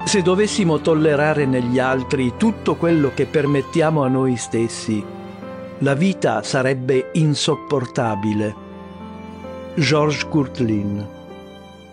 Se dovessimo tollerare negli altri tutto quello che permettiamo a noi stessi, la vita sarebbe insopportabile. Georges Courteline.